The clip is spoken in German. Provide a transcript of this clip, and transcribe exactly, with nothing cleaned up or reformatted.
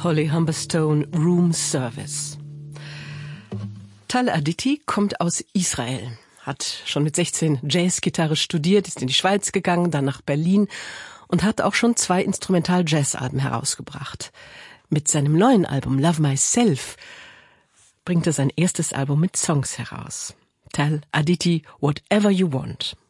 Holly Humberstone, Room Service. Tal Aditi kommt aus Israel, hat schon mit sechzehn Jazzgitarre studiert, ist in die Schweiz gegangen, dann nach Berlin und hat auch schon zwei Instrumental-Jazz-Alben herausgebracht. Mit seinem neuen Album Love Myself bringt er sein erstes Album mit Songs heraus. Tal Aditi, Whatever You Want.